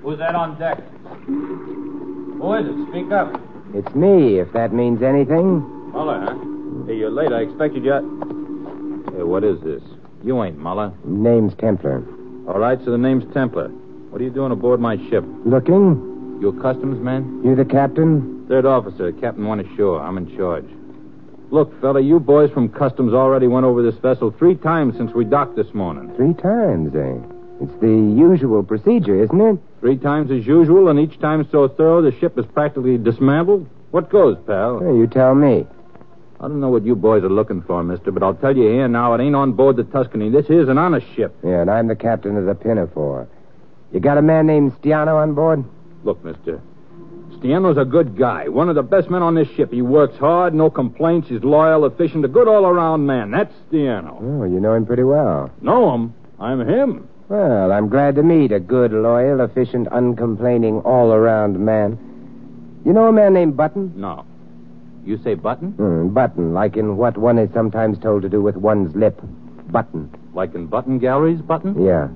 Who's that on deck? Who is it? Speak up. It's me, if that means anything. Muller, huh? Hey, you're late. I expected you. Hey, what is this? You ain't Muller. Name's Templar. All right, so the name's Templar. What are you doing aboard my ship? Looking? You a customs man? You the captain? Third officer. Captain went ashore. I'm in charge. Look, fella, you boys from customs already went over this vessel 3 times since we docked this morning. 3 times, eh? It's the usual procedure, isn't it? 3 times as usual, and each time so thorough the ship is practically dismantled? What goes, pal? Hey, you tell me. I don't know what you boys are looking for, mister, but I'll tell you here now, it ain't on board the Tuscany. This here's an honest ship. Yeah, and I'm the captain of the Pinafore. You got a man named Stiano on board? Look, mister, Stiano's a good guy, one of the best men on this ship. He works hard, no complaints, he's loyal, efficient, a good all-around man. That's Stiano. Oh, you know him pretty well. Know him? I'm him. Well, I'm glad to meet a good, loyal, efficient, uncomplaining, all-around man. You know a man named Button? No. You say Button? Button, like in what one is sometimes told to do with one's lip. Button. Like in Button Galleries, Button? Yeah.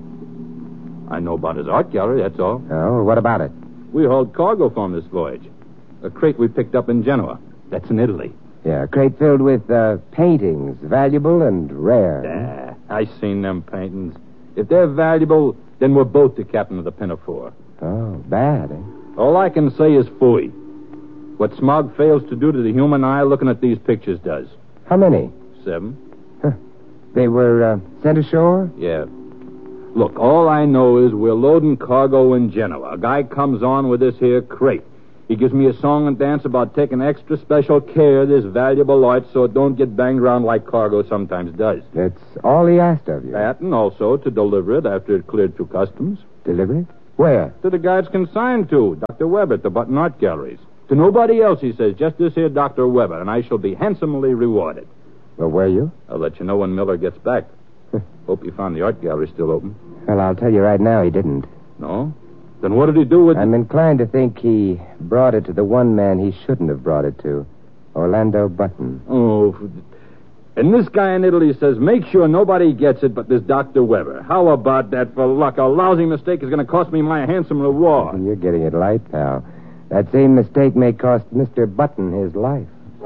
I know about his art gallery, that's all. Oh, what about it? We hauled cargo for him this voyage. A crate we picked up in Genoa. That's in Italy. Yeah, a crate filled with paintings, valuable and rare. I seen them paintings. If they're valuable, then we're both the captain of the Pinafore. Oh, bad, eh? All I can say is phooey. What smog fails to do to the human eye looking at these pictures does. How many? 7. Huh. They were sent ashore? Yeah. Look, all I know is we're loading cargo in Genoa. A guy comes on with this here crate. He gives me a song and dance about taking extra special care of this valuable art so it don't get banged around like cargo sometimes does. That's all he asked of you. That, and also to deliver it after it cleared through customs. Deliver it? Where? To the guy it's consigned to, Dr. Weber at the Button Art Galleries. To nobody else, he says, just this here Dr. Weber, and I shall be handsomely rewarded. Well, were you? I'll let you know when Miller gets back. Hope you found the art gallery still open. Well, I'll tell you right now he didn't. No? Then what did he do with it? I'm inclined to think he brought it to the one man he shouldn't have brought it to. Orlando Button. Oh, and this guy in Italy says, make sure nobody gets it but this Dr. Weber. How about that for luck? A lousy mistake is going to cost me my handsome reward. You're getting it light, pal. That same mistake may cost Mr. Button his life.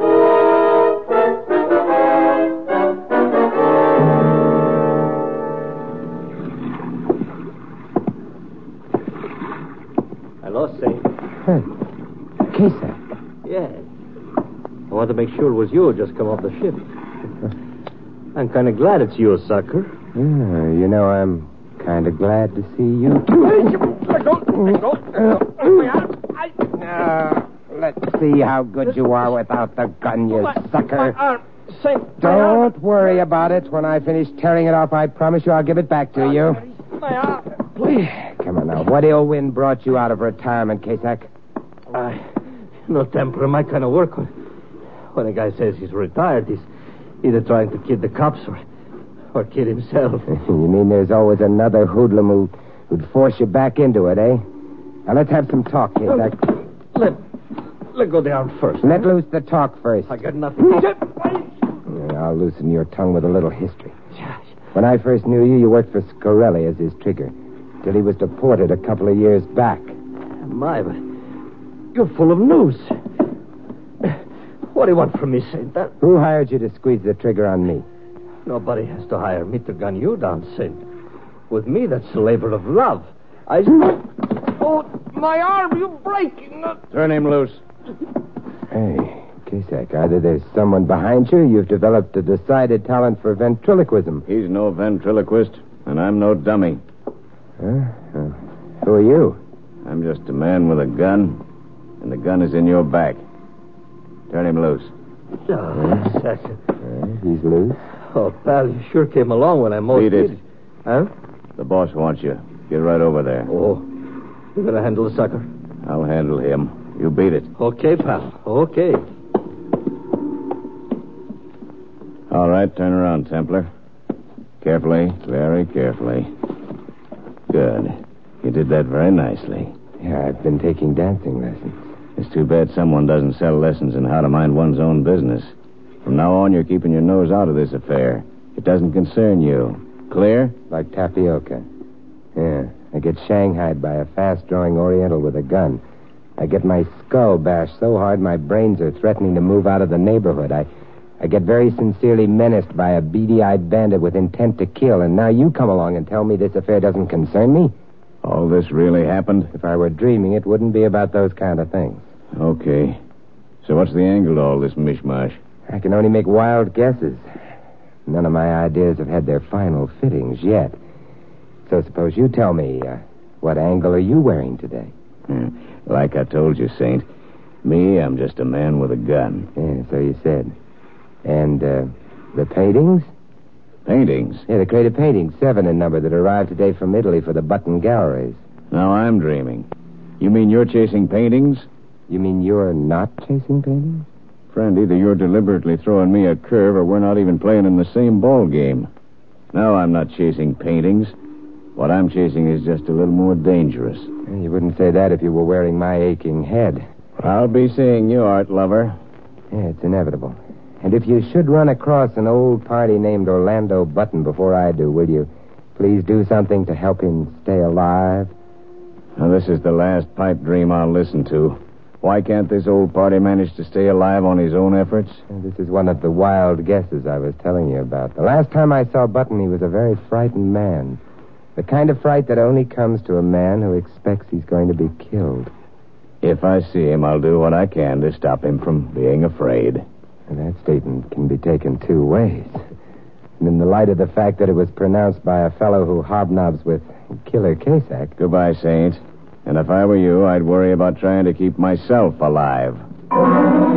Hello, Saint. Hey, Kesa. Yeah. I want to make sure it was you who just come off the ship. I'm kind of glad it's you, sucker. You know, I'm kind of glad to see you. Let go. Let's see how good you are without the gun, you sucker. Saint. Don't worry about it. When I finish tearing it off, I promise you I'll give it back to you. My arm. Please. Come on now. What ill wind brought you out of retirement, Kasak? No temper, my kind of work. When a guy says he's retired, he's either trying to kid the cops or kid himself. You mean there's always another hoodlum who'd force you back into it, eh? Now, let's have some talk, Kasak. Let go the arm first. Let loose the talk first. I got nothing. I'll loosen your tongue with a little history. When I first knew you, you worked for Scorelli as his trigger, till he was deported a couple of years back. My, but you're full of news. What do you want from me, Saint? Who hired you to squeeze the trigger on me? Nobody has to hire me to gun you down, Saint. With me, that's a labor of love. Oh, my arm, you're breaking. Turn him loose. Hey, Kasak, either there's someone behind you or you've developed a decided talent for ventriloquism. He's no ventriloquist, and I'm no dummy. Huh? Who are you? I'm just a man with a gun, and the gun is in your back. Turn him loose. Oh, Saxon. He's loose. Oh, pal, you sure came along when I most Beat it. needed. Huh? The boss wants you. Get right over there. Oh, you're going to handle the sucker? I'll handle him. You beat it. Okay, pal. Okay. All right, turn around, Templar. Carefully, very carefully. Good. You did that very nicely. Yeah, I've been taking dancing lessons. It's too bad someone doesn't sell lessons in how to mind one's own business. From now on, you're keeping your nose out of this affair. It doesn't concern you. Clear? Like tapioca. Yeah. I get shanghaied by a fast-drawing Oriental with a gun. I get my skull bashed so hard my brains are threatening to move out of the neighborhood. I get very sincerely menaced by a beady-eyed bandit with intent to kill, and now you come along and tell me this affair doesn't concern me? All this really happened? If I were dreaming, it wouldn't be about those kind of things. Okay. So what's the angle to all this mishmash? I can only make wild guesses. None of my ideas have had their final fittings yet. So suppose you tell me, what angle are you wearing today? Like I told you, Saint, me, I'm just a man with a gun. Yeah, so you said. And, the paintings? Paintings? Yeah, the crate of paintings, 7 in number, that arrived today from Italy for the Button Galleries. Now I'm dreaming. You mean you're chasing paintings? You mean you're not chasing paintings? Friend, either you're deliberately throwing me a curve or we're not even playing in the same ball game. No, I'm not chasing paintings. What I'm chasing is just a little more dangerous. You wouldn't say that if you were wearing my aching head. I'll be seeing you, art lover. Yeah, it's inevitable. And if you should run across an old party named Orlando Button before I do, will you please do something to help him stay alive? Now, this is the last pipe dream I'll listen to. Why can't this old party manage to stay alive on his own efforts? This is one of the wild guesses I was telling you about. The last time I saw Button, he was a very frightened man. The kind of fright that only comes to a man who expects he's going to be killed. If I see him, I'll do what I can to stop him from being afraid. And that statement can be taken 2 ways. And in the light of the fact that it was pronounced by a fellow who hobnobs with Killer Casack... Goodbye, Saint. And if I were you, I'd worry about trying to keep myself alive.